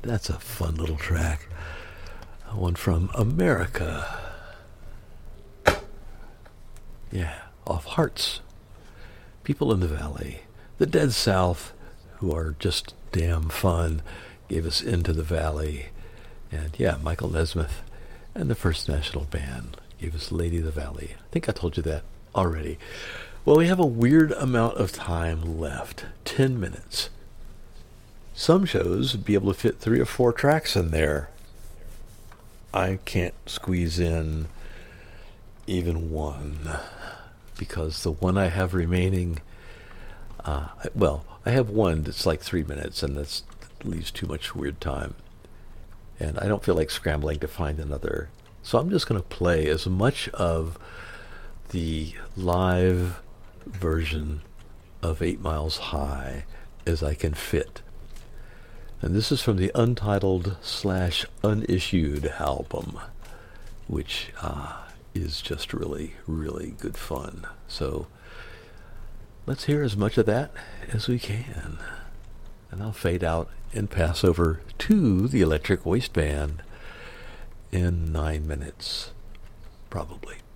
That's a fun little track. One from America. Yeah, off Hearts. People in the Valley. The Dead South, who are just damn fun, gave us Into the Valley. And yeah, Michael Nesmith and the First National Band gave us Lady of the Valley. I think I told you that already. Well, we have a weird amount of time left. 10 minutes. Some shows would be able to fit 3 or 4 tracks in there. I can't squeeze in even one, because the one I have remaining, I have one that's like 3 minutes, and that leaves too much weird time. And I don't feel like scrambling to find another. So I'm just going to play as much of the live version of 8 Miles High as I can fit. And this is from the Untitled/Unissued album, which is just really, really good fun. So let's hear as much of that as we can. And I'll fade out and pass over to the Electric Waistband in 9 minutes, probably.